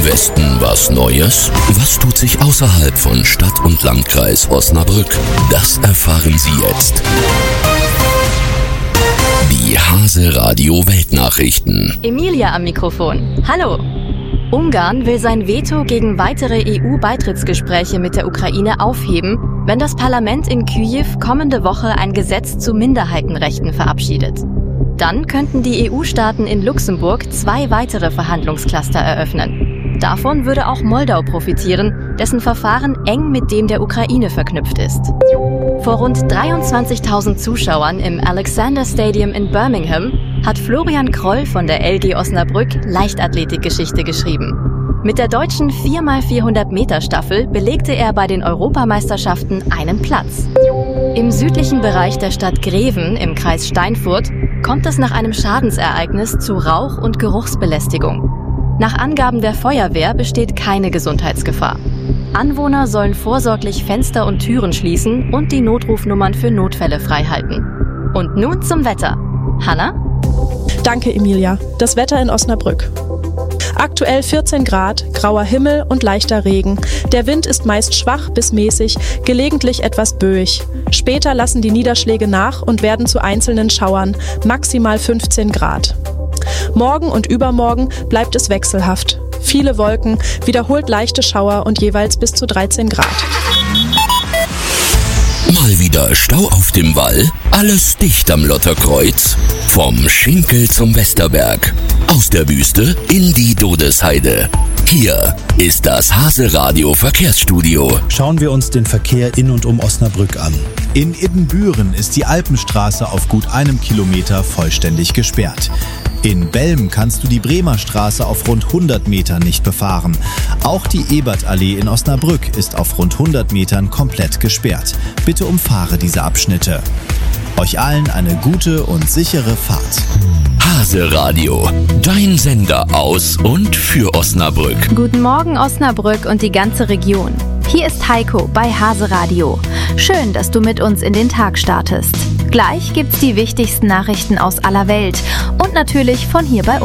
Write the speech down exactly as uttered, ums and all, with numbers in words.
Im Westen was Neues? Was tut sich außerhalb von Stadt und Landkreis Osnabrück? Das erfahren Sie jetzt. Die Hase Radio Weltnachrichten. Emilia am Mikrofon. Hallo. Ungarn will sein Veto gegen weitere E U-Beitrittsgespräche mit der Ukraine aufheben, wenn das Parlament in Kyiw kommende Woche ein Gesetz zu Minderheitenrechten verabschiedet. Dann könnten die E U-Staaten in Luxemburg zwei weitere Verhandlungscluster eröffnen. Davon würde auch Moldau profitieren, dessen Verfahren eng mit dem der Ukraine verknüpft ist. Vor rund dreiundzwanzigtausend Zuschauern im Alexander Stadium in Birmingham hat Florian Kroll von der L G Osnabrück Leichtathletikgeschichte geschrieben. Mit der deutschen vier mal vierhundert Meter Staffel belegte er bei den Europameisterschaften einen Platz. Im südlichen Bereich der Stadt Greven im Kreis Steinfurt kommt es nach einem Schadensereignis zu Rauch- und Geruchsbelästigung. Nach Angaben der Feuerwehr besteht keine Gesundheitsgefahr. Anwohner sollen vorsorglich Fenster und Türen schließen und die Notrufnummern für Notfälle freihalten. Und nun zum Wetter. Hanna? Danke, Emilia. Das Wetter in Osnabrück. Aktuell vierzehn Grad, grauer Himmel und leichter Regen. Der Wind ist meist schwach bis mäßig, gelegentlich etwas böig. Später lassen die Niederschläge nach und werden zu einzelnen Schauern, maximal fünfzehn Grad. Morgen und übermorgen bleibt es wechselhaft. Viele Wolken, wiederholt leichte Schauer und jeweils bis zu dreizehn Grad. Mal wieder Stau auf dem Wall, alles dicht am Lotterkreuz. Vom Schinkel zum Westerberg, aus der Wüste in die Dodesheide. Hier ist das Hase Radio Verkehrsstudio. Schauen wir uns den Verkehr in und um Osnabrück an. In Ibbenbüren ist die Alpenstraße auf gut einem Kilometer vollständig gesperrt. In Belm kannst du die Bremer Straße auf rund hundert Metern nicht befahren. Auch die Ebertallee in Osnabrück ist auf rund hundert Metern komplett gesperrt. Bitte umfahre diese Abschnitte. Euch allen eine gute und sichere Fahrt. Hase Radio, dein Sender aus und für Osnabrück. Guten Morgen Osnabrück und die ganze Region. Hier ist Heiko bei Hase Radio. Schön, dass du mit uns in den Tag startest. Gleich gibt's die wichtigsten Nachrichten aus aller Welt und natürlich von hier bei uns.